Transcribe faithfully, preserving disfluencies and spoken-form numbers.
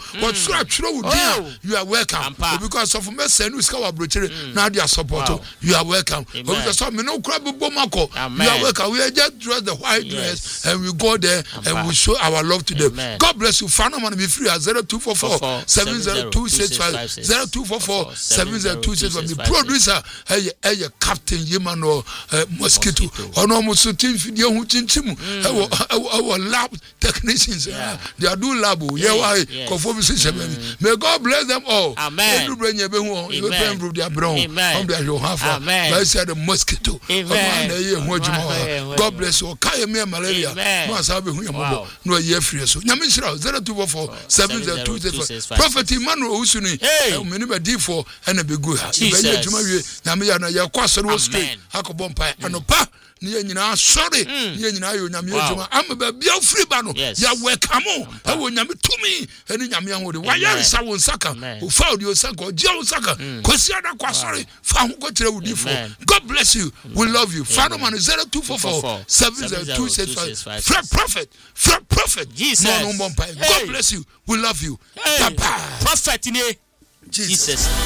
What so atro wo dia you are welcome because of me say no ska wa brochure na dia support you are welcome because so me no kura bebo mako you are welcome we just dress the white dress and we go there and we show our love to them. God bless you. Fano man be free at zero two four four seven zero two six five zero two four four seven zero two six five. The producer hey hey Captain Yemano Mosquito ono mo so team video hu chinchim our lab technicians they are do lab yeah why conform may God bless them all. Amen. You bring your be hu you be improve their brain on their you have I said the Mosquito. God bless you. Kai me malaria no asabe hu yamo no ye free so nyame shira zero two four four seven zero two six five. Prophet Emmanuel usuni e me be di for and be go ha be ye djuma wie nyame ya na ye kwasoro straight akobom pai anopa ni nyina sorry ni nyina yo nyame djuma am ba bia free ba no ya welcome e wo nyame tumi eni nyame ahode wa ya nsa wo nsaka o fa odi o saka o je o saka kwasi ada kwasori fa ho ko tire wudi for. God bless you. We love you. Father man zero two four four seven zero two six five. Fred Prophet Fred Prophet Jesus. God bless you. We love you. Prophet in Jesus.